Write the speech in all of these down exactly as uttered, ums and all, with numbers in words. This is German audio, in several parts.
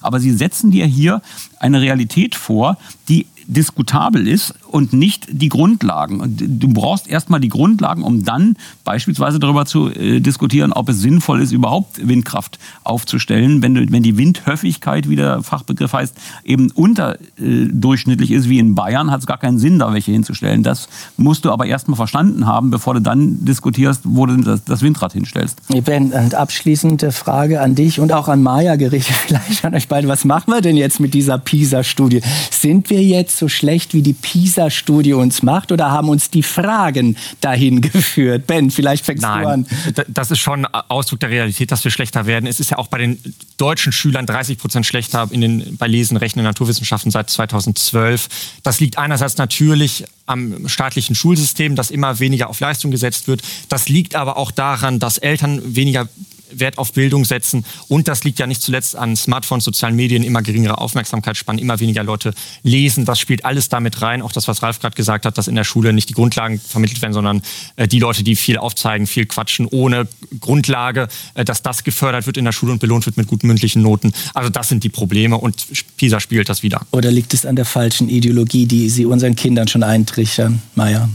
Aber sie setzen dir hier eine Realität vor, die diskutabel ist und nicht die Grundlagen. Und du brauchst erstmal die Grundlagen, um dann beispielsweise darüber zu äh, diskutieren, ob es sinnvoll ist, überhaupt Windkraft aufzustellen. Wenn, du, wenn die Windhöfigkeit, wie der Fachbegriff heißt, eben unterdurchschnittlich ist, wie in Bayern, hat es gar keinen Sinn, da welche hinzustellen. Das musst du aber erstmal verstanden haben, bevor du dann diskutierst, wo du das, das Windrad hinstellst. Ben, abschließende Frage an dich und auch an Maja gerichtet, vielleicht an euch beide. Was machen wir denn jetzt mit dieser PISA-Studie? Sind wir jetzt so schlecht, wie die PISA-Studie uns macht, oder haben uns die Fragen dahin geführt? Ben, vielleicht fängst Nein, du an. Das ist schon Ausdruck der Realität, dass wir schlechter werden. Es ist ja auch bei den deutschen Schülern dreißig Prozent schlechter in den, bei Lesen, Rechnen, Naturwissenschaften seit zweitausendzwölf. Das liegt einerseits natürlich am staatlichen Schulsystem, dass immer weniger auf Leistung gesetzt wird. Das liegt aber auch daran, dass Eltern weniger Wert auf Bildung setzen. Und das liegt ja nicht zuletzt an Smartphones, sozialen Medien, immer geringere Aufmerksamkeitsspannen, immer weniger Leute lesen. Das spielt alles damit rein. Auch das, was Ralf gerade gesagt hat, dass in der Schule nicht die Grundlagen vermittelt werden, sondern äh, die Leute, die viel aufzeigen, viel quatschen, ohne Grundlage, äh, dass das gefördert wird in der Schule und belohnt wird mit guten mündlichen Noten. Also das sind die Probleme und PISA spiegelt das wieder. Oder liegt es an der falschen Ideologie, die Sie unseren Kindern schon eintrichtern, Maja?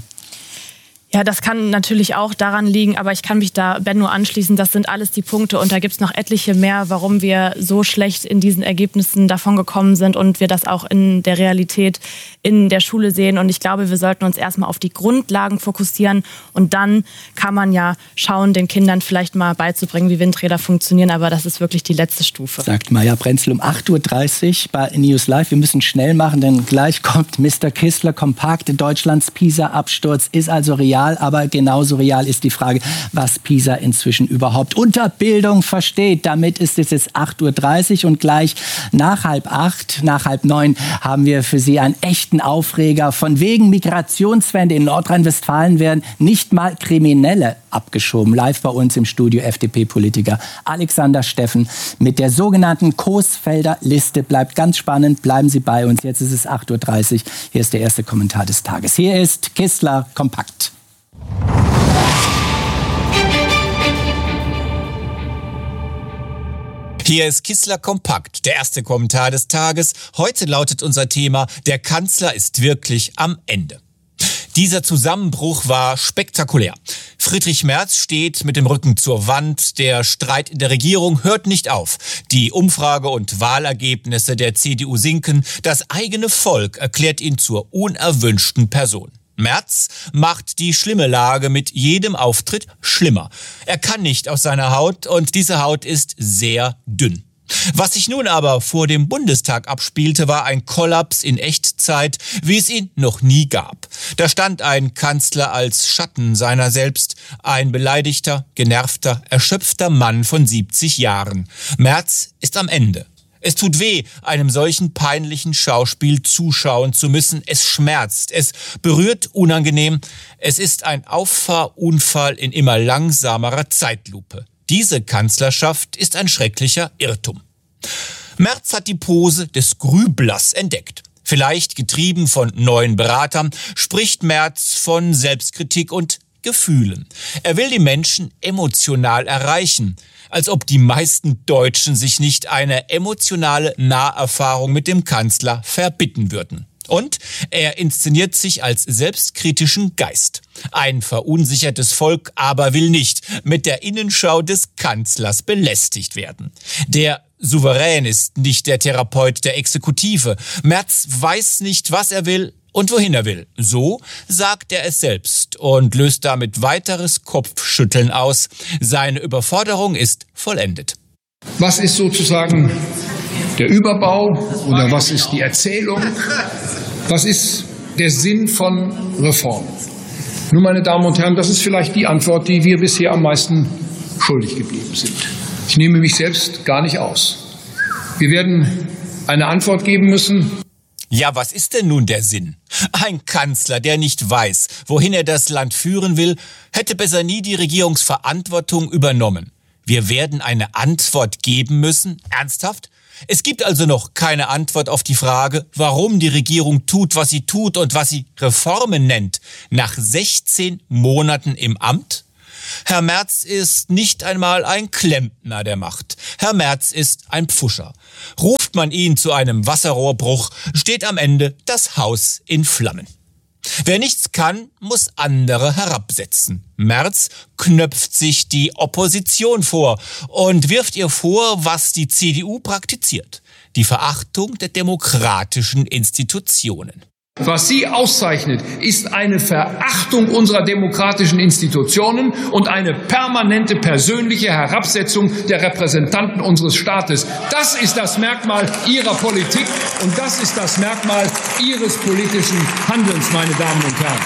Ja, das kann natürlich auch daran liegen, aber ich kann mich da Ben nur anschließen. Das sind alles die Punkte und da gibt es noch etliche mehr, warum wir so schlecht in diesen Ergebnissen davon gekommen sind und wir das auch in der Realität in der Schule sehen. Und ich glaube, wir sollten uns erstmal auf die Grundlagen fokussieren und dann kann man ja schauen, den Kindern vielleicht mal beizubringen, wie Windräder funktionieren, aber das ist wirklich die letzte Stufe. Sagt Maja Brenzel um acht Uhr dreißig bei News Live. Wir müssen schnell machen, denn gleich kommt Mister Kistler kompakt. Deutschlands PISA-Absturz ist also real. Aber genauso real ist die Frage, was PISA inzwischen überhaupt unter Bildung versteht. Damit ist es jetzt acht Uhr dreißig und gleich nach halb acht, nach halb neun haben wir für Sie einen echten Aufreger. Von wegen Migrationswende in Nordrhein-Westfalen werden nicht mal Kriminelle abgeschoben. Live bei uns im Studio F D P-Politiker Alexander Steffen mit der sogenannten Coesfelder Liste. Bleibt ganz spannend, bleiben Sie bei uns. Jetzt ist es acht Uhr dreißig. Hier ist der erste Kommentar des Tages. Hier ist Kistler kompakt. Hier ist Kistler kompakt, der erste Kommentar des Tages. Heute lautet unser Thema: Der Kanzler ist wirklich am Ende. Dieser Zusammenbruch war spektakulär. Friedrich Merz steht mit dem Rücken zur Wand. Der Streit in der Regierung hört nicht auf. Die Umfrage- und Wahlergebnisse der C D U sinken. Das eigene Volk erklärt ihn zur unerwünschten Person. Merz macht die schlimme Lage mit jedem Auftritt schlimmer. Er kann nicht aus seiner Haut und diese Haut ist sehr dünn. Was sich nun aber vor dem Bundestag abspielte, war ein Kollaps in Echtzeit, wie es ihn noch nie gab. Da stand ein Kanzler als Schatten seiner selbst, ein beleidigter, genervter, erschöpfter Mann von siebzig Jahren. Merz ist am Ende. Es tut weh, einem solchen peinlichen Schauspiel zuschauen zu müssen. Es schmerzt, es berührt unangenehm. Es ist ein Auffahrunfall in immer langsamerer Zeitlupe. Diese Kanzlerschaft ist ein schrecklicher Irrtum. Merz hat die Pose des Grüblers entdeckt. Vielleicht getrieben von neuen Beratern, spricht Merz von Selbstkritik und Gefühlen. Er will die Menschen emotional erreichen, als ob die meisten Deutschen sich nicht eine emotionale Naherfahrung mit dem Kanzler verbitten würden. Und er inszeniert sich als selbstkritischen Geist. Ein verunsichertes Volk aber will nicht mit der Innenschau des Kanzlers belästigt werden. Der Souverän ist nicht der Therapeut der Exekutive. Merz weiß nicht, was er will und wohin er will. So sagt er es selbst und löst damit weiteres Kopfschütteln aus. Seine Überforderung ist vollendet. Was ist sozusagen der Überbau oder was ist die Erzählung? Was ist der Sinn von Reformen? Nun, meine Damen und Herren, das ist vielleicht die Antwort, die wir bisher am meisten schuldig geblieben sind. Ich nehme mich selbst gar nicht aus. Wir werden eine Antwort geben müssen. Ja, was ist denn nun der Sinn? Ein Kanzler, der nicht weiß, wohin er das Land führen will, hätte besser nie die Regierungsverantwortung übernommen. Wir werden eine Antwort geben müssen? Ernsthaft? Es gibt also noch keine Antwort auf die Frage, warum die Regierung tut, was sie tut und was sie Reformen nennt, nach sechzehn Monaten im Amt? Herr Merz ist nicht einmal ein Klempner der Macht. Herr Merz ist ein Pfuscher. Ruft man ihn zu einem Wasserrohrbruch, steht am Ende das Haus in Flammen. Wer nichts kann, muss andere herabsetzen. Merz knöpft sich die Opposition vor und wirft ihr vor, was die C D U praktiziert: die Verachtung der demokratischen Institutionen. Was sie auszeichnet, ist eine Verachtung unserer demokratischen Institutionen und eine permanente persönliche Herabsetzung der Repräsentanten unseres Staates. Das ist das Merkmal ihrer Politik und das ist das Merkmal ihres politischen Handelns, meine Damen und Herren.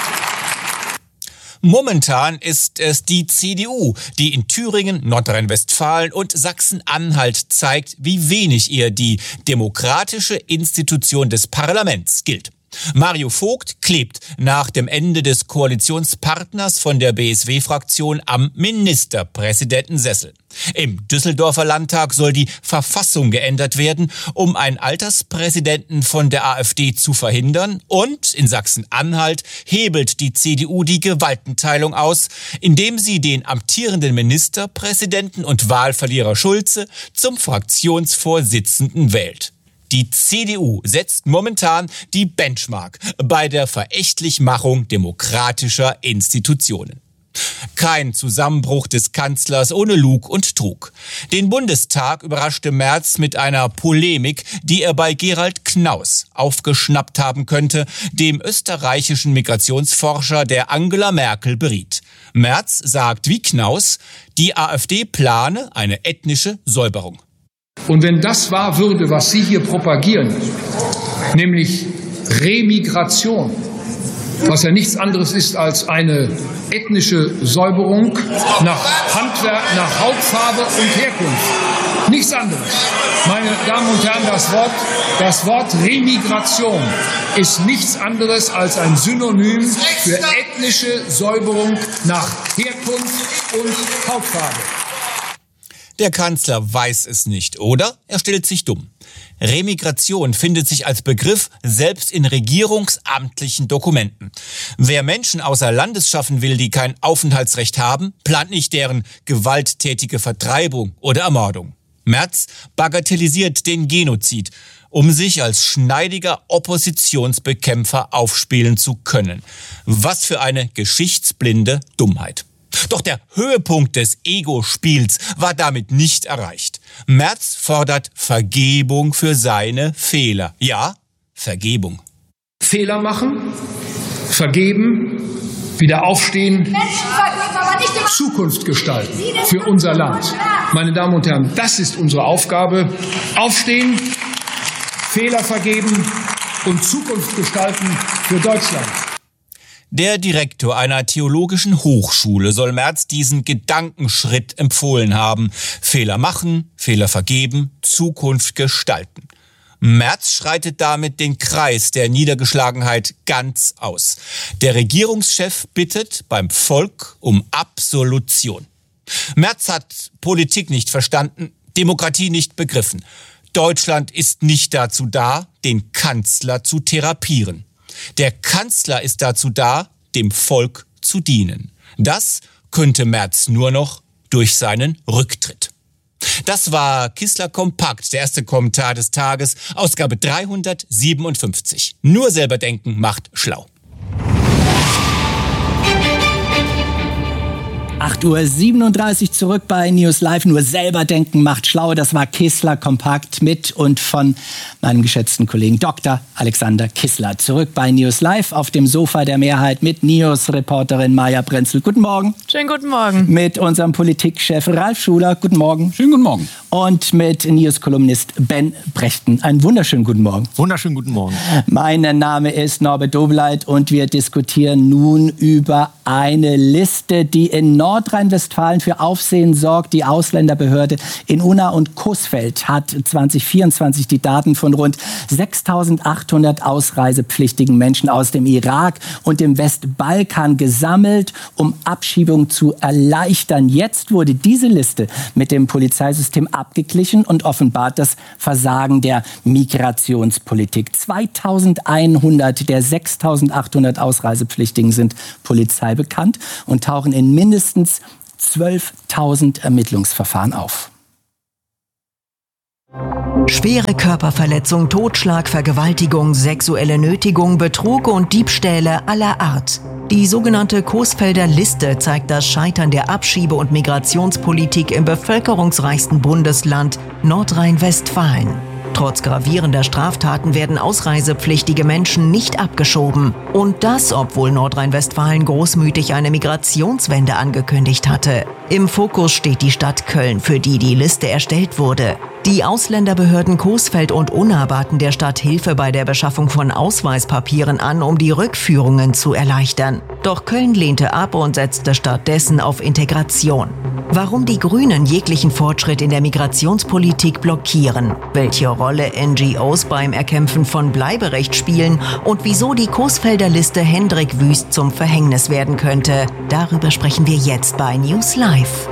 Momentan ist es die C D U, die in Thüringen, Nordrhein-Westfalen und Sachsen-Anhalt zeigt, wie wenig ihr die demokratische Institution des Parlaments gilt. Mario Vogt klebt nach dem Ende des Koalitionspartners von der B S W-Fraktion am Ministerpräsidentensessel. Im Düsseldorfer Landtag soll die Verfassung geändert werden, um einen Alterspräsidenten von der AfD zu verhindern. Und in Sachsen-Anhalt hebelt die C D U die Gewaltenteilung aus, indem sie den amtierenden Ministerpräsidenten und Wahlverlierer Schulze zum Fraktionsvorsitzenden wählt. Die C D U setzt momentan die Benchmark bei der Verächtlichmachung demokratischer Institutionen. Kein Zusammenbruch des Kanzlers ohne Lug und Trug. Den Bundestag überraschte Merz mit einer Polemik, die er bei Gerald Knaus aufgeschnappt haben könnte, dem österreichischen Migrationsforscher, der Angela Merkel beriet. Merz sagt wie Knaus, die AfD plane eine ethnische Säuberung. Und wenn das wahr würde, was Sie hier propagieren, nämlich Remigration, was ja nichts anderes ist als eine ethnische Säuberung nach Handwerk, nach Hautfarbe und Herkunft. Nichts anderes. Meine Damen und Herren, das Wort, das Wort Remigration ist nichts anderes als ein Synonym für ethnische Säuberung nach Herkunft und Hautfarbe. Der Kanzler weiß es nicht, oder? Er stellt sich dumm. Remigration findet sich als Begriff selbst in regierungsamtlichen Dokumenten. Wer Menschen außer Landes schaffen will, die kein Aufenthaltsrecht haben, plant nicht deren gewalttätige Vertreibung oder Ermordung. Merz bagatellisiert den Genozid, um sich als schneidiger Oppositionsbekämpfer aufspielen zu können. Was für eine geschichtsblinde Dummheit. Doch der Höhepunkt des Ego-Spiels war damit nicht erreicht. Merz fordert Vergebung für seine Fehler. Ja, Vergebung. Fehler machen, vergeben, wieder aufstehen, Zukunft gestalten für unser Land. Meine Damen und Herren, das ist unsere Aufgabe. Aufstehen, Fehler vergeben und Zukunft gestalten für Deutschland. Der Direktor einer theologischen Hochschule soll Merz diesen Gedankenschritt empfohlen haben. Fehler machen, Fehler vergeben, Zukunft gestalten. Merz schreitet damit den Kreis der Niedergeschlagenheit ganz aus. Der Regierungschef bittet beim Volk um Absolution. Merz hat Politik nicht verstanden, Demokratie nicht begriffen. Deutschland ist nicht dazu da, den Kanzler zu therapieren. Der Kanzler ist dazu da, dem Volk zu dienen. Das könnte Merz nur noch durch seinen Rücktritt. Das war Kissler Kompakt, der erste Kommentar des Tages, Ausgabe dreihundertsiebenundfünfzig. Nur selber denken macht schlau. acht Uhr siebenunddreißig zurück bei News Live. Nur selber denken macht schlau. Das war Kissler Kompakt mit und von meinem geschätzten Kollegen Doktor Alexander Kissler. Zurück bei News Live auf dem Sofa der Mehrheit mit News-Reporterin Maja Brenzel. Guten Morgen. Schönen guten Morgen. Mit unserem Politikchef Ralf Schuler. Guten Morgen. Schönen guten Morgen. Und mit News-Kolumnist Ben Brechten. Einen wunderschönen guten Morgen. Wunderschönen guten Morgen. Mein Name ist Norbert Dobleit und wir diskutieren nun über eine Liste, die in Nordrhein-Westfalen für Aufsehen sorgt. Die Ausländerbehörde in Unna und Coesfeld hat zwanzig vierundzwanzig die Daten von rund sechstausendachthundert ausreisepflichtigen Menschen aus dem Irak und dem Westbalkan gesammelt, um Abschiebung zu erleichtern. Jetzt wurde diese Liste mit dem Polizeisystem abgeglichen und offenbart das Versagen der Migrationspolitik. zweitausendeinhundert der sechstausendachthundert Ausreisepflichtigen sind Polizei bekannt und tauchen in mindestens zwölftausend Ermittlungsverfahren auf. Schwere Körperverletzung, Totschlag, Vergewaltigung, sexuelle Nötigung, Betrug und Diebstähle aller Art. Die sogenannte Coesfelder Liste zeigt das Scheitern der Abschiebe- und Migrationspolitik im bevölkerungsreichsten Bundesland Nordrhein-Westfalen. Trotz gravierender Straftaten werden ausreisepflichtige Menschen nicht abgeschoben. Und das, obwohl Nordrhein-Westfalen großmütig eine Migrationswende angekündigt hatte. Im Fokus steht die Stadt Köln, für die die Liste erstellt wurde. Die Ausländerbehörden Coesfeld und Unna baten der Stadt Hilfe bei der Beschaffung von Ausweispapieren an, um die Rückführungen zu erleichtern. Doch Köln lehnte ab und setzte stattdessen auf Integration. Warum die Grünen jeglichen Fortschritt in der Migrationspolitik blockieren, welche Rolle N G Os beim Erkämpfen von Bleiberecht spielen und wieso die Coesfelder Liste Hendrik Wüst zum Verhängnis werden könnte, darüber sprechen wir jetzt bei News Live.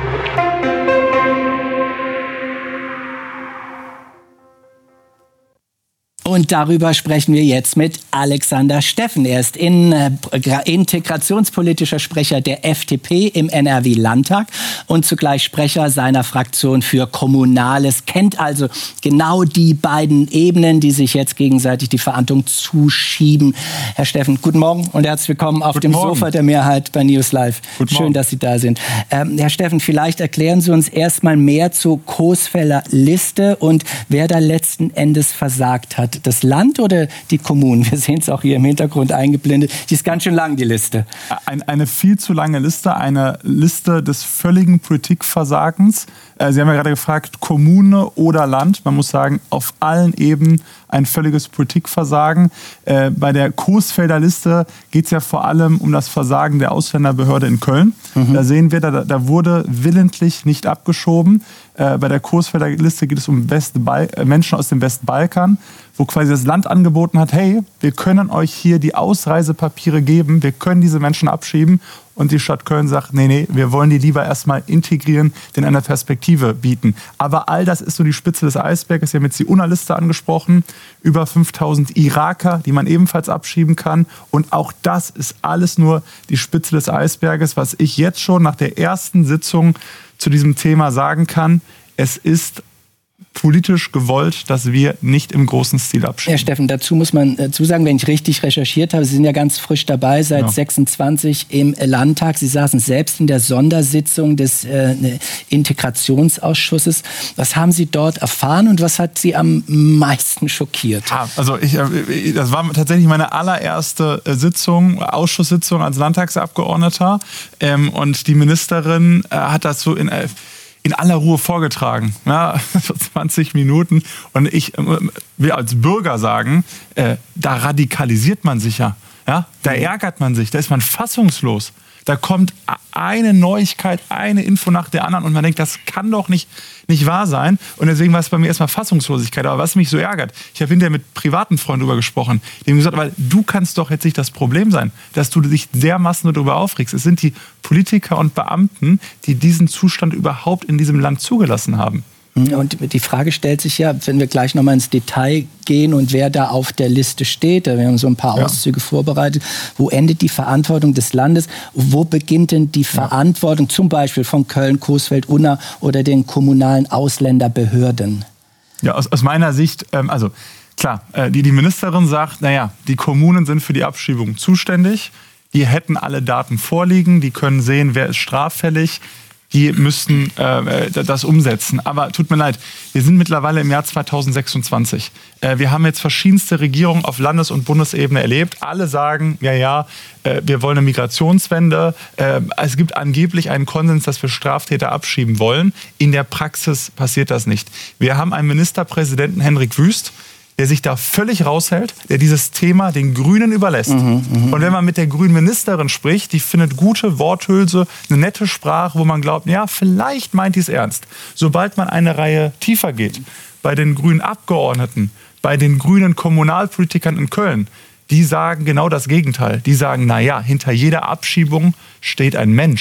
Und darüber sprechen wir jetzt mit Alexander Steffen. Er ist in, äh, integrationspolitischer Sprecher der F D P im N R W-Landtag und zugleich Sprecher seiner Fraktion für Kommunales. Kennt also genau die beiden Ebenen, die sich jetzt gegenseitig die Verantwortung zuschieben. Herr Steffen, guten Morgen und herzlich willkommen auf guten dem Morgen. Sofa der Mehrheit bei News Live. Guten Schön, Morgen. dass Sie da sind. Ähm, Herr Steffen, vielleicht erklären Sie uns erstmal mehr zur Coesfelder Liste und wer da letzten Endes versagt hat. Das Land oder die Kommunen? Wir sehen es auch hier im Hintergrund eingeblendet. Die ist ganz schön lang, die Liste. Ein, eine viel zu lange Liste, eine Liste des völligen Politikversagens. Sie haben ja gerade gefragt, Kommune oder Land. Man muss sagen, auf allen Ebenen ein völliges Politikversagen. Äh, bei der Coesfelder Liste geht es ja vor allem um das Versagen der Ausländerbehörde in Köln. Mhm. Da sehen wir, da, da wurde willentlich nicht abgeschoben. Äh, bei der Coesfelder Liste geht es um Westbal- äh, Menschen aus dem Westbalkan, wo quasi das Land angeboten hat, hey, wir können euch hier die Ausreisepapiere geben, wir können diese Menschen abschieben. Und die Stadt Köln sagt, nee, nee, wir wollen die lieber erstmal integrieren, denen eine Perspektive bieten. Aber all das ist so die Spitze des Eisberges. Wir haben jetzt die UNA-Liste angesprochen, über fünftausend Iraker, die man ebenfalls abschieben kann. Und auch das ist alles nur die Spitze des Eisberges, was ich jetzt schon nach der ersten Sitzung zu diesem Thema sagen kann. Es ist politisch gewollt, dass wir nicht im großen Stil abschieben. Herr Steffen, dazu muss man dazu sagen, wenn ich richtig recherchiert habe, Sie sind ja ganz frisch dabei, seit ja. sechsundzwanzig im Landtag. Sie saßen selbst in der Sondersitzung des äh, Integrationsausschusses. Was haben Sie dort erfahren und was hat Sie am meisten schockiert? Ja, also ich, das war tatsächlich meine allererste Sitzung, Ausschusssitzung als Landtagsabgeordneter. Ähm, und die Ministerin äh, hat das so in äh, in aller Ruhe vorgetragen, ja, zwanzig Minuten. Und ich will als Bürger sagen, äh, da radikalisiert man sich ja, ja, da ärgert man sich, da ist man fassungslos. Da kommt eine Neuigkeit, eine Info nach der anderen und man denkt, das kann doch nicht, nicht wahr sein. Und deswegen war es bei mir erstmal Fassungslosigkeit. Aber was mich so ärgert, ich habe hinterher mit privaten Freunden darüber gesprochen, die haben gesagt, weil du kannst doch jetzt nicht das Problem sein, dass du dich dermaßen darüber aufregst. Es sind die Politiker und Beamten, die diesen Zustand überhaupt in diesem Land zugelassen haben. Und die Frage stellt sich ja, wenn wir gleich noch mal ins Detail gehen und wer da auf der Liste steht, wir haben so ein paar ja. Auszüge vorbereitet, wo endet die Verantwortung des Landes, wo beginnt denn die Verantwortung zum Beispiel von Köln, Coesfeld, Unna oder den kommunalen Ausländerbehörden? Ja, aus, aus meiner Sicht, ähm, also klar, äh, die, die Ministerin sagt, naja, die Kommunen sind für die Abschiebung zuständig, die hätten alle Daten vorliegen, die können sehen, wer ist straffällig, die müssten äh, das umsetzen. Aber tut mir leid, wir sind mittlerweile im Jahr zweitausendsechsundzwanzig. Äh, wir haben jetzt verschiedenste Regierungen auf Landes- und Bundesebene erlebt. Alle sagen, ja, ja, äh, wir wollen eine Migrationswende. Äh, es gibt angeblich einen Konsens, dass wir Straftäter abschieben wollen. In der Praxis passiert das nicht. Wir haben einen Ministerpräsidenten, Hendrik Wüst, der sich da völlig raushält, der dieses Thema den Grünen überlässt. Mhm, mh. Und wenn man mit der grünen Ministerin spricht, die findet gute Worthülse, eine nette Sprache, wo man glaubt, ja, vielleicht meint die es ernst. Sobald man eine Reihe tiefer geht, bei den grünen Abgeordneten, bei den grünen Kommunalpolitikern in Köln, die sagen genau das Gegenteil. Die sagen, na ja, hinter jeder Abschiebung steht ein Mensch.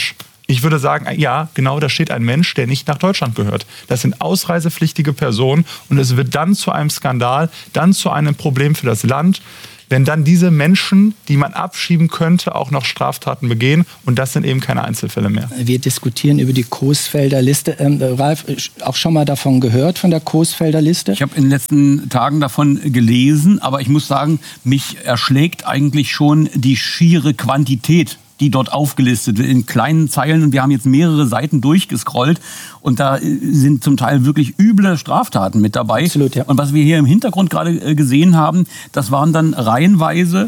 Ich würde sagen, ja, genau, da steht ein Mensch, der nicht nach Deutschland gehört. Das sind ausreisepflichtige Personen und es wird dann zu einem Skandal, dann zu einem Problem für das Land, wenn dann diese Menschen, die man abschieben könnte, auch noch Straftaten begehen. Und das sind eben keine Einzelfälle mehr. Wir diskutieren über die Coesfelder Liste. Ähm, Ralf, auch schon mal davon gehört, von der Coesfelder Liste? Ich habe in den letzten Tagen davon gelesen, aber ich muss sagen, mich erschlägt eigentlich schon die schiere Quantität, die dort aufgelistet wird, in kleinen Zeilen. Und wir haben jetzt mehrere Seiten durchgescrollt. Und da sind zum Teil wirklich üble Straftaten mit dabei. Absolut, ja. Und was wir hier im Hintergrund gerade gesehen haben, das waren dann reihenweise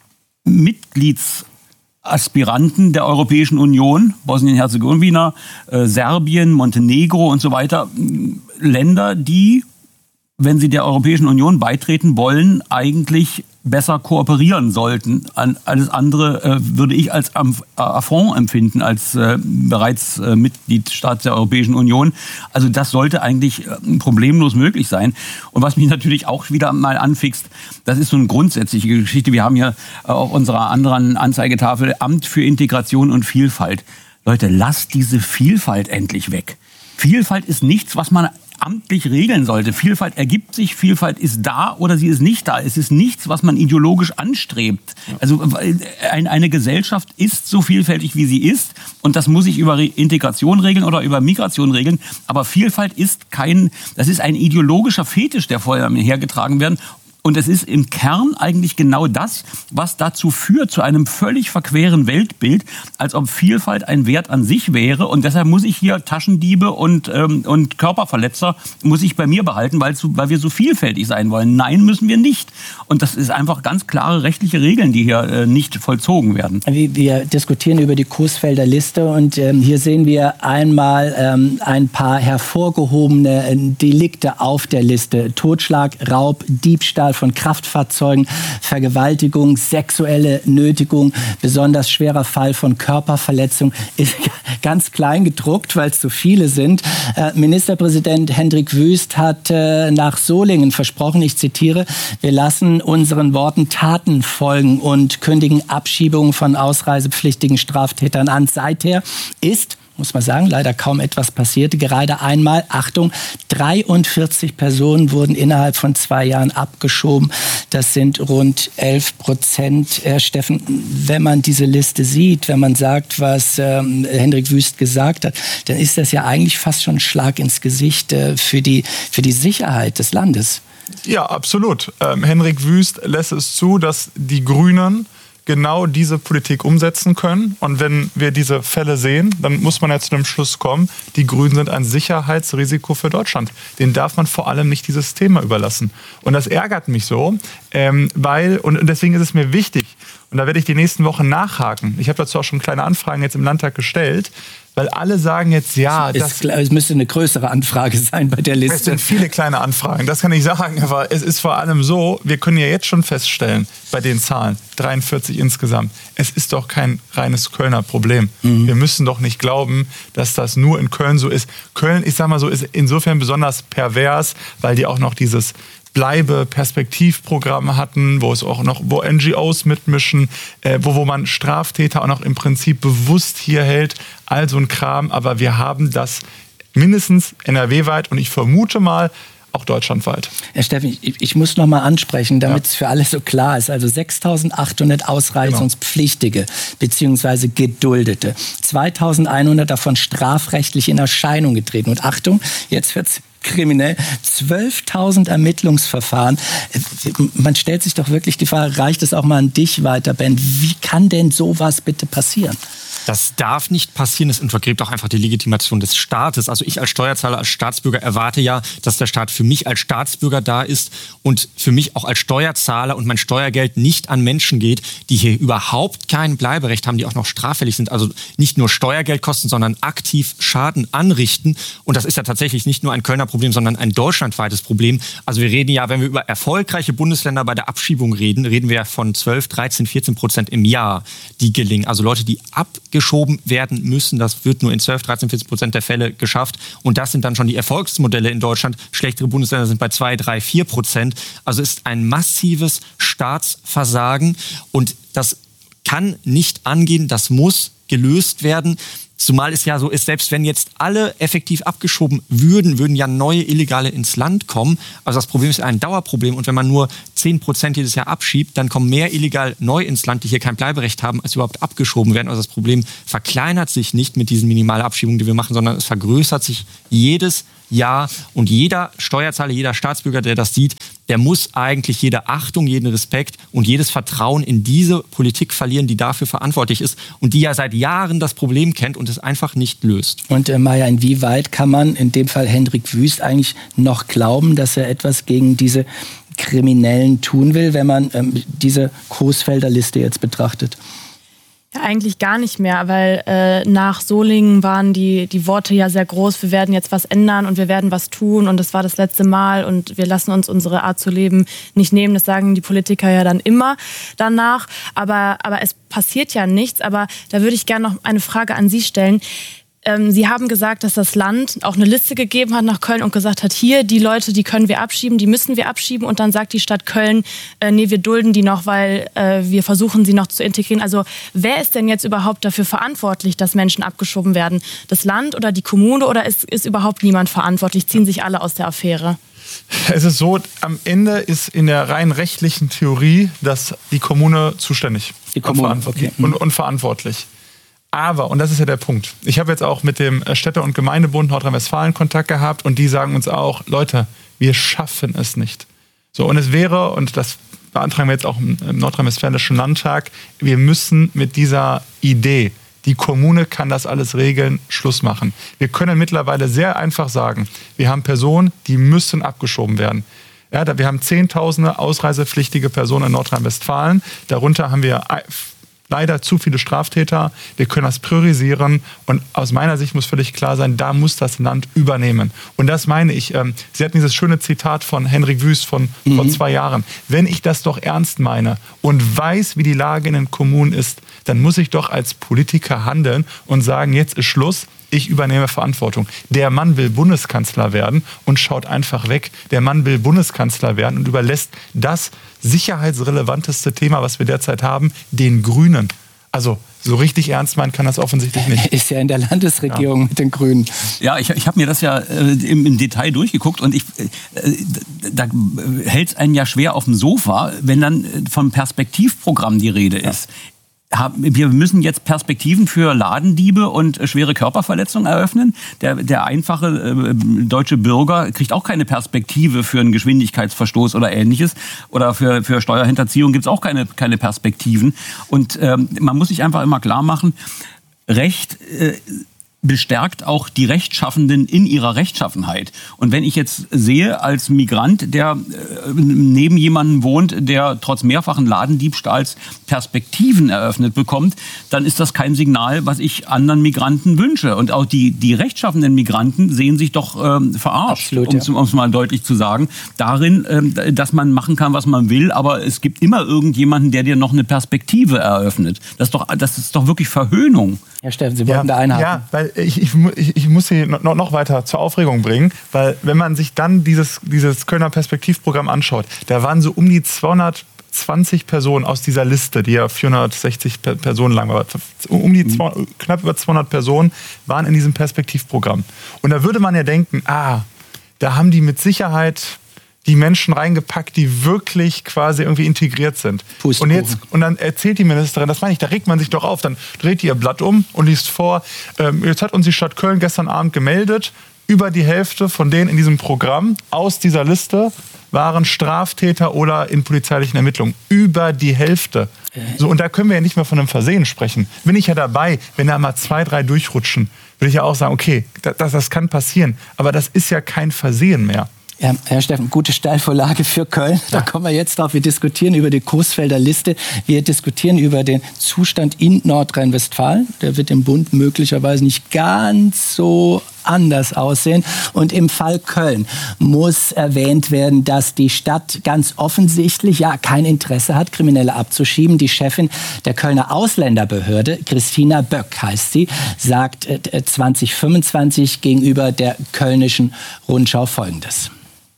Mitgliedsaspiranten der Europäischen Union, Bosnien-Herzegowina, äh, Serbien, Montenegro und so weiter. Länder, die, wenn sie der Europäischen Union beitreten wollen, eigentlich besser kooperieren sollten. Alles andere äh, würde ich als Affront empfinden, als äh, bereits äh, Mitgliedstaat der Europäischen Union. Also das sollte eigentlich äh, problemlos möglich sein. Und was mich natürlich auch wieder mal anfixt, das ist so eine grundsätzliche Geschichte. Wir haben hier äh, auf unserer anderen Anzeigetafel Amt für Integration und Vielfalt. Leute, lasst diese Vielfalt endlich weg. Vielfalt ist nichts, was man amtlich regeln sollte. Vielfalt ergibt sich, Vielfalt ist da oder sie ist nicht da. Es ist nichts, was man ideologisch anstrebt. Also eine Gesellschaft ist so vielfältig, wie sie ist und das muss sich über Integration regeln oder über Migration regeln. Aber Vielfalt ist kein, das ist ein ideologischer Fetisch, der vorher hergetragen werden. Und es ist im Kern eigentlich genau das, was dazu führt, zu einem völlig verqueren Weltbild, als ob Vielfalt ein Wert an sich wäre. Und deshalb muss ich hier Taschendiebe und, ähm, und Körperverletzer muss ich bei mir behalten, weil, zu, weil wir so vielfältig sein wollen. Nein, müssen wir nicht. Und das ist einfach ganz klare rechtliche Regeln, die hier äh, nicht vollzogen werden. Wir diskutieren über die Coesfelder Liste und ähm, hier sehen wir einmal ähm, ein paar hervorgehobene äh, Delikte auf der Liste. Totschlag, Raub, Diebstahl von Kraftfahrzeugen, Vergewaltigung, sexuelle Nötigung, besonders schwerer Fall von Körperverletzung, ist ganz klein gedruckt, weil es so viele sind. Äh, Ministerpräsident Hendrik Wüst hat äh, nach Solingen versprochen, ich zitiere, wir lassen unseren Worten Taten folgen und kündigen Abschiebungen von ausreisepflichtigen Straftätern an. Seither ist, muss man sagen, leider kaum etwas passierte. Gerade einmal, Achtung, dreiundvierzig Personen wurden innerhalb von zwei Jahren abgeschoben. Das sind rund elf Prozent. Herr Steffen, wenn man diese Liste sieht, wenn man sagt, was ähm, Hendrik Wüst gesagt hat, dann ist das ja eigentlich fast schon ein Schlag ins Gesicht äh, für die, für die Sicherheit des Landes. Ja, absolut. Ähm, Hendrik Wüst lässt es zu, dass die Grünen genau diese Politik umsetzen können. Und wenn wir diese Fälle sehen, dann muss man ja zu dem Schluss kommen, die Grünen sind ein Sicherheitsrisiko für Deutschland. Den darf man vor allem nicht dieses Thema überlassen. Und das ärgert mich so, ähm, weil, und deswegen ist es mir wichtig, und da werde ich die nächsten Wochen nachhaken. Ich habe dazu auch schon kleine Anfragen jetzt im Landtag gestellt, weil alle sagen jetzt, ja... Es, das, es müsste eine größere Anfrage sein bei der Liste. Es sind viele kleine Anfragen, das kann ich sagen. Aber es ist vor allem so, wir können ja jetzt schon feststellen, bei den Zahlen, dreiundvierzig insgesamt, es ist doch kein reines Kölner Problem. Mhm. Wir müssen doch nicht glauben, dass das nur in Köln so ist. Köln, ich sag mal so, ist insofern besonders pervers, weil die auch noch dieses Bleibe-Perspektivprogramme hatten, wo es auch noch, wo N G Os mitmischen, äh, wo, wo man Straftäter auch noch im Prinzip bewusst hier hält, all so ein Kram. Aber wir haben das mindestens N R W-weit und ich vermute mal auch deutschlandweit. Herr Steffen, ich, ich muss noch mal ansprechen, damit ja. es für alle so klar ist. Also sechstausendachthundert Ausreisungspflichtige genau. bzw. Geduldete. zweitausendeinhundert davon strafrechtlich in Erscheinung getreten. Und Achtung, jetzt wird's kriminell, zwölftausend Ermittlungsverfahren. Man stellt sich doch wirklich die Frage, reicht es auch mal an dich weiter, Ben? Wie kann denn sowas bitte passieren? Das darf nicht passieren. Es untergräbt auch einfach die Legitimation des Staates. Also ich als Steuerzahler, als Staatsbürger erwarte ja, dass der Staat für mich als Staatsbürger da ist und für mich auch als Steuerzahler und mein Steuergeld nicht an Menschen geht, die hier überhaupt kein Bleiberecht haben, die auch noch straffällig sind. Also nicht nur Steuergeld kosten, sondern aktiv Schaden anrichten. Und das ist ja tatsächlich nicht nur ein Kölner Problem, sondern ein deutschlandweites Problem. Also wir reden ja, wenn wir über erfolgreiche Bundesländer bei der Abschiebung reden, reden wir von zwölf, dreizehn, vierzehn Prozent im Jahr, die gelingen. Also Leute, die abgeschoben werden müssen, das wird nur in zwölf, dreizehn, vierzehn Prozent der Fälle geschafft. Und das sind dann schon die Erfolgsmodelle in Deutschland. Schlechtere Bundesländer sind bei zwei, drei, vier Prozent. Also ist ein massives Staatsversagen. Und das kann nicht angehen, das muss gelöst werden. Zumal es ja so ist, selbst wenn jetzt alle effektiv abgeschoben würden, würden ja neue Illegale ins Land kommen. Also das Problem ist ein Dauerproblem. Und wenn man nur zehn Prozent jedes Jahr abschiebt, dann kommen mehr illegal neu ins Land, die hier kein Bleiberecht haben, als überhaupt abgeschoben werden. Also das Problem verkleinert sich nicht mit diesen Minimalabschiebungen, die wir machen, sondern es vergrößert sich jedes Jahr. Und jeder Steuerzahler, jeder Staatsbürger, der das sieht, der muss eigentlich jede Achtung, jeden Respekt und jedes Vertrauen in diese Politik verlieren, die dafür verantwortlich ist und die ja seit Jahren das Problem kennt und es einfach nicht löst. Und äh, Maja, inwieweit kann man in dem Fall Hendrik Wüst eigentlich noch glauben, dass er etwas gegen diese Kriminellen tun will, wenn man ähm, diese Coesfelder Liste jetzt betrachtet? Ja, eigentlich gar nicht mehr, weil äh, nach Solingen waren die, die Worte ja sehr groß, wir werden jetzt was ändern und wir werden was tun und das war das letzte Mal und wir lassen uns unsere Art zu leben nicht nehmen. Das sagen die Politiker ja dann immer danach, aber, aber es passiert ja nichts. Aber da würde ich gerne noch eine Frage an Sie stellen. Sie haben gesagt, dass das Land auch eine Liste gegeben hat nach Köln und gesagt hat, hier, die Leute, die können wir abschieben, die müssen wir abschieben. Und dann sagt die Stadt Köln, äh, nee, wir dulden die noch, weil äh, wir versuchen, sie noch zu integrieren. Also wer ist denn jetzt überhaupt dafür verantwortlich, dass Menschen abgeschoben werden? Das Land oder die Kommune oder ist, ist überhaupt niemand verantwortlich? Ziehen sich alle aus der Affäre? Es ist so, am Ende ist in der rein rechtlichen Theorie, dass die Kommune zuständig die Kommune, und, verantwortlich, okay. und, und verantwortlich. Aber, und das ist ja der Punkt, ich habe jetzt auch mit dem Städte- und Gemeindebund Nordrhein-Westfalen Kontakt gehabt und die sagen uns auch, Leute, wir schaffen es nicht. So, und es wäre, und das beantragen wir jetzt auch im Nordrhein-Westfälischen Landtag, wir müssen mit dieser Idee, die Kommune kann das alles regeln, Schluss machen. Wir können mittlerweile sehr einfach sagen, wir haben Personen, die müssen abgeschoben werden. Ja, wir haben zehntausende ausreisepflichtige Personen in Nordrhein-Westfalen, darunter haben wir leider zu viele Straftäter. Wir können das priorisieren. Und aus meiner Sicht muss völlig klar sein, da muss das Land übernehmen. Und das meine ich. Ähm, Sie hatten dieses schöne Zitat von Hendrik Wüst von mhm. vor zwei Jahren. Wenn ich das doch ernst meine und weiß, wie die Lage in den Kommunen ist, dann muss ich doch als Politiker handeln und sagen, jetzt ist Schluss. Ich übernehme Verantwortung. Der Mann will Bundeskanzler werden und schaut einfach weg. Der Mann will Bundeskanzler werden und überlässt das sicherheitsrelevanteste Thema, was wir derzeit haben, den Grünen. Also so richtig ernst meinen kann das offensichtlich nicht. Ist ja in der Landesregierung ja. mit den Grünen. Ja, ich, ich habe mir das ja äh, im, im Detail durchgeguckt und ich, äh, da hält es einen ja schwer auf dem Sofa, wenn dann vom Perspektivprogramm die Rede ist. Ja. Wir müssen jetzt Perspektiven für Ladendiebe und schwere Körperverletzungen eröffnen. Der, der einfache äh, deutsche Bürger kriegt auch keine Perspektive für einen Geschwindigkeitsverstoß oder Ähnliches. Oder für, für Steuerhinterziehung gibt es auch keine, keine Perspektiven. Und ähm, man muss sich einfach immer klar machen, Recht äh, bestärkt auch die Rechtschaffenden in ihrer Rechtschaffenheit. Und wenn ich jetzt sehe, als Migrant, der äh, neben jemandem wohnt, der trotz mehrfachen Ladendiebstahls Perspektiven eröffnet bekommt, dann ist das kein Signal, was ich anderen Migranten wünsche. Und auch die, die rechtschaffenden Migranten sehen sich doch ähm, verarscht, um es ja. mal deutlich zu sagen, darin, ähm, dass man machen kann, was man will, aber es gibt immer irgendjemanden, der dir noch eine Perspektive eröffnet. Das ist doch, das ist doch wirklich Verhöhnung. Herr Steffen, Sie wollten ja, da einhaken. Ja, weil ich, ich, ich muss Sie noch, noch weiter zur Aufregung bringen, weil wenn man sich dann dieses, dieses Kölner Perspektivprogramm anschaut, da waren so um die zweihundertzwanzig Personen aus dieser Liste, die ja vierhundertsechzig Personen lang war, um die zweihundert, knapp über zweihundert Personen waren in diesem Perspektivprogramm. Und da würde man ja denken, ah, da haben die mit Sicherheit die Menschen reingepackt, die wirklich quasi irgendwie integriert sind. Und, jetzt, und dann erzählt die Ministerin, das meine ich, da regt man sich doch auf, dann dreht die ihr Blatt um und liest vor, ähm, jetzt hat uns die Stadt Köln gestern Abend gemeldet, über die Hälfte von denen in diesem Programm aus dieser Liste waren Straftäter oder in polizeilichen Ermittlungen. Über die Hälfte. So, und da können wir ja nicht mehr von einem Versehen sprechen. Bin ich ja dabei, wenn da mal zwei, drei durchrutschen, würde ich ja auch sagen, okay, das, das kann passieren. Aber das ist ja kein Versehen mehr. Ja, Herr Steffen, gute Steilvorlage für Köln. Da kommen wir jetzt drauf. Wir diskutieren über die Coesfelder Liste. Wir diskutieren über den Zustand in Nordrhein-Westfalen. Der wird im Bund möglicherweise nicht ganz so anders aussehen. Und im Fall Köln muss erwähnt werden, dass die Stadt ganz offensichtlich ja kein Interesse hat, Kriminelle abzuschieben. Die Chefin der Kölner Ausländerbehörde, Christina Böck heißt sie, sagt zwanzig fünfundzwanzig gegenüber der Kölnischen Rundschau Folgendes.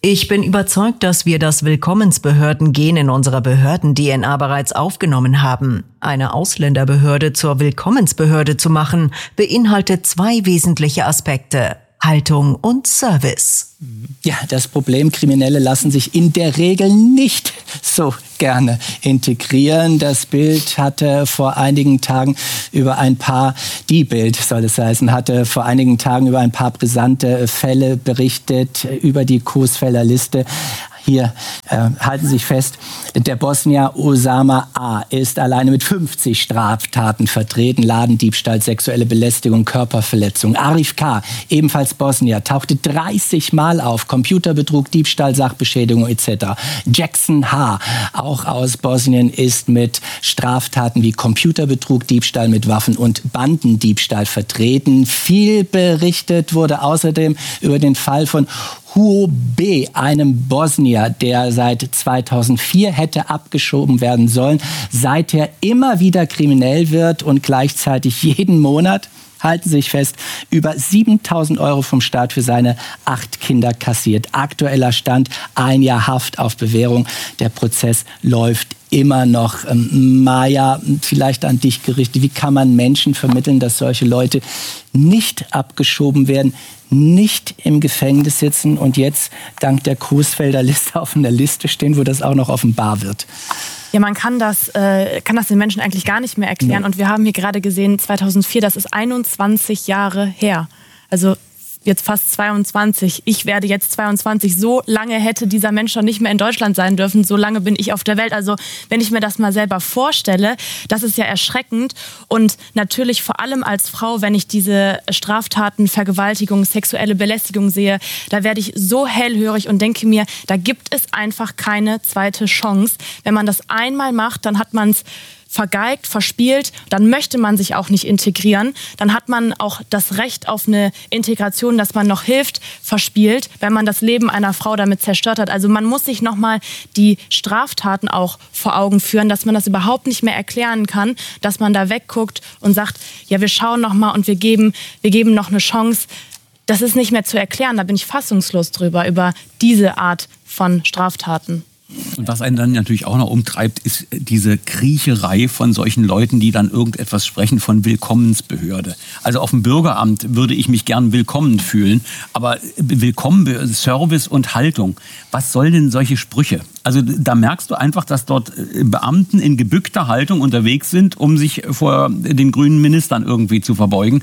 Ich bin überzeugt, dass wir das Willkommensbehörden-Gen in unserer Behörden-D N A bereits aufgenommen haben. Eine Ausländerbehörde zur Willkommensbehörde zu machen, beinhaltet zwei wesentliche Aspekte: Haltung und Service. Ja, das Problem, Kriminelle lassen sich in der Regel nicht so gerne integrieren. Das Bild hatte vor einigen Tagen über ein paar, die Bild soll es heißen, hatte vor einigen Tagen über ein paar brisante Fälle berichtet, über die Coesfelder Liste. Hier äh, halten Sie sich fest, der Bosnier Osama A. ist alleine mit fünfzig Straftaten vertreten. Ladendiebstahl, sexuelle Belästigung, Körperverletzung. Arif K., ebenfalls Bosnier, tauchte dreißig Mal auf. Computerbetrug, Diebstahl, Sachbeschädigung et cetera. Jackson H., auch aus Bosnien, ist mit Straftaten wie Computerbetrug, Diebstahl mit Waffen und Bandendiebstahl vertreten. Viel berichtet wurde außerdem über den Fall von Huo B., einem Bosnier, der seit zweitausendvier hätte abgeschoben werden sollen, seither immer wieder kriminell wird und gleichzeitig jeden Monat, halten Sie sich fest, über siebentausend Euro vom Staat für seine acht Kinder kassiert. Aktueller Stand, ein Jahr Haft auf Bewährung. Der Prozess läuft immer noch. Ähm, Maja, vielleicht an dich gerichtet. Wie kann man Menschen vermitteln, dass solche Leute nicht abgeschoben werden, nicht im Gefängnis sitzen und jetzt dank der Coesfelder Liste auf einer Liste stehen, wo das auch noch offenbar wird? Ja, man kann das, äh, kann das den Menschen eigentlich gar nicht mehr erklären. Und wir haben hier gerade gesehen, zweitausendvier, das ist einundzwanzig Jahre her. Also jetzt fast zweiundzwanzig. Ich werde jetzt zweiundzwanzig. So lange hätte dieser Mensch schon nicht mehr in Deutschland sein dürfen. So lange bin ich auf der Welt. Also wenn ich mir das mal selber vorstelle, das ist ja erschreckend. Und natürlich vor allem als Frau, wenn ich diese Straftaten, Vergewaltigung, sexuelle Belästigung sehe, da werde ich so hellhörig und denke mir, da gibt es einfach keine zweite Chance. Wenn man das einmal macht, dann hat man es vergeigt, verspielt, dann möchte man sich auch nicht integrieren. Dann hat man auch das Recht auf eine Integration, dass man noch hilft, verspielt, wenn man das Leben einer Frau damit zerstört hat. Also man muss sich nochmal die Straftaten auch vor Augen führen, dass man das überhaupt nicht mehr erklären kann, dass man da wegguckt und sagt, ja, wir schauen nochmal und wir geben, wir geben noch eine Chance. Das ist nicht mehr zu erklären. Da bin ich fassungslos drüber, über diese Art von Straftaten. Und was einen dann natürlich auch noch umtreibt, ist diese Kriecherei von solchen Leuten, die dann irgendetwas sprechen von Willkommensbehörde. Also auf dem Bürgeramt würde ich mich gern willkommen fühlen, aber Willkommen, Service und Haltung, was soll denn solche Sprüche? Also da merkst du einfach, dass dort Beamten in gebückter Haltung unterwegs sind, um sich vor den grünen Ministern irgendwie zu verbeugen.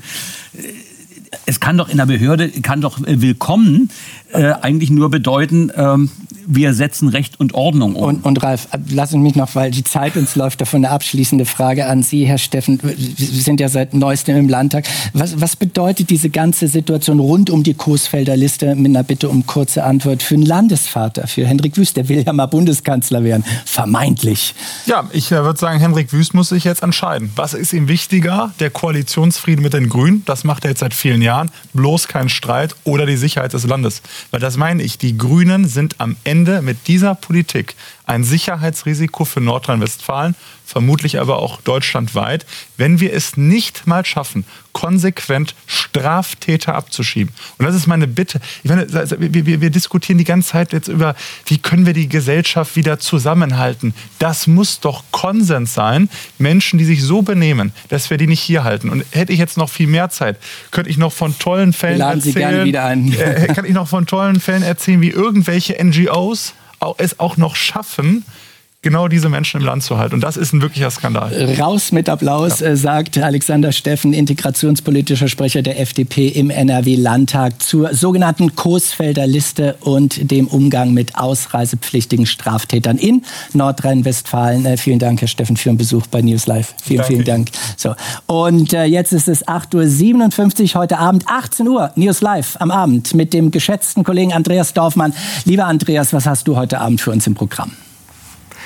Es kann doch in der Behörde, kann doch willkommen äh, eigentlich nur bedeuten, ähm, wir setzen Recht und Ordnung um. Und, und Ralf, lassen Sie mich noch, weil die Zeit uns läuft, davon eine abschließende Frage an Sie, Herr Steffen. Sie sind ja seit neuestem im Landtag. Was, was bedeutet diese ganze Situation rund um die Coesfelder Liste, mit einer Bitte um kurze Antwort, für einen Landesvater, für Hendrik Wüst? Der will ja mal Bundeskanzler werden, vermeintlich. Ja, ich äh, würde sagen, Hendrik Wüst muss sich jetzt entscheiden. Was ist ihm wichtiger? Der Koalitionsfrieden mit den Grünen, das macht er jetzt seit vielen Jahren, bloß kein Streit, oder die Sicherheit des Landes. Weil das meine ich, die Grünen sind am Ende mit dieser Politik ein Sicherheitsrisiko für Nordrhein-Westfalen, vermutlich aber auch deutschlandweit, wenn wir es nicht mal schaffen, konsequent Straftäter abzuschieben. Und das ist meine Bitte. Ich meine, wir, wir, wir diskutieren die ganze Zeit jetzt über, wie können wir die Gesellschaft wieder zusammenhalten. Das muss doch Konsens sein, Menschen, die sich so benehmen, dass wir die nicht hier halten. Und hätte ich jetzt noch viel mehr Zeit, könnte ich noch von tollen Fällen Laden erzählen. Sie gerne wieder ein. äh, kann ich noch von tollen Fällen erzählen, wie irgendwelche N G Os es auch noch schaffen, genau diese Menschen im Land zu halten. Und das ist ein wirklicher Skandal. Raus mit Applaus, ja. sagt Alexander Steffen, integrationspolitischer Sprecher der F D P im N R W-Landtag zur sogenannten Coesfelder Liste und dem Umgang mit ausreisepflichtigen Straftätern in Nordrhein-Westfalen. Äh, vielen Dank, Herr Steffen, für den Besuch bei News Live. Vielen, Danke. vielen Dank. So. Und äh, jetzt ist es acht Uhr siebenundfünfzig, heute Abend achtzehn Uhr, News Live am Abend mit dem geschätzten Kollegen Andreas Dorfmann. Lieber Andreas, was hast du heute Abend für uns im Programm?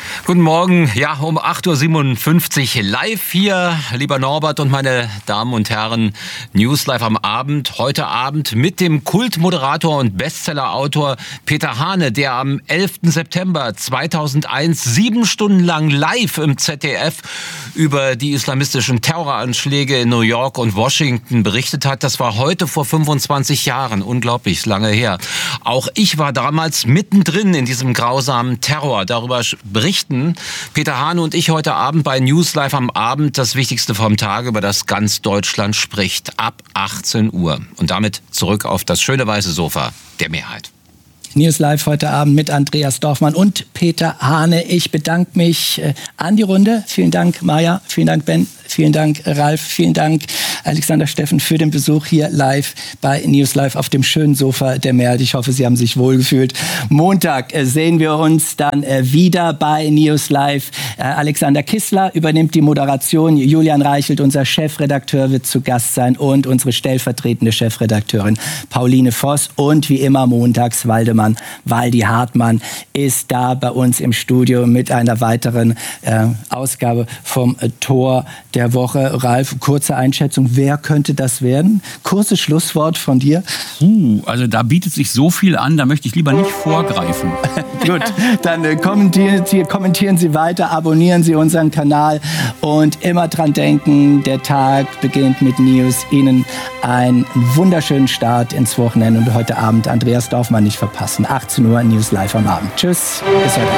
Guten Morgen, ja, um acht Uhr siebenundfünfzig live hier, lieber Norbert und meine Damen und Herren, News Live am Abend, heute Abend mit dem Kultmoderator und Bestsellerautor Peter Hane, der am elften September zweitausendeins sieben Stunden lang live im Z D F über die islamistischen Terroranschläge in New York und Washington berichtet hat. Das war heute vor fünfundzwanzig Jahren, unglaublich lange her. Auch ich war damals mittendrin in diesem grausamen Terror. Darüber berichten Peter Hane und ich heute Abend bei News Live am Abend, das Wichtigste vom Tag, über das ganz Deutschland spricht, ab achtzehn Uhr. Und damit zurück auf das schöne weiße Sofa der Mehrheit. News Live heute Abend mit Andreas Dorfmann und Peter Hane. Ich bedanke mich äh, an die Runde. Vielen Dank, Maja. Vielen Dank, Ben. Vielen Dank, Ralf. Vielen Dank, Alexander Steffen, für den Besuch hier live bei News Live auf dem schönen Sofa der Mehrheit. Ich hoffe, Sie haben sich wohlgefühlt. Montag äh, sehen wir uns dann äh, wieder bei News Live. Äh, Alexander Kissler übernimmt die Moderation. Julian Reichelt, unser Chefredakteur, wird zu Gast sein und unsere stellvertretende Chefredakteurin Pauline Voss. Und wie immer montags Waldemar Waldi Hartmann ist da bei uns im Studio mit einer weiteren äh, Ausgabe vom äh, Tor der Woche. Ralf, kurze Einschätzung, wer könnte das werden? Kurzes Schlusswort von dir. Uh, also da bietet sich so viel an, da möchte ich lieber nicht vorgreifen. Gut, dann äh, kommentieren, Sie, kommentieren Sie weiter, abonnieren Sie unseren Kanal und immer dran denken, der Tag beginnt mit News. Ihnen einen wunderschönen Start ins Wochenende und heute Abend Andreas Dorfmann nicht verpassen. achtzehn Uhr News Live am Abend. Tschüss, bis heute.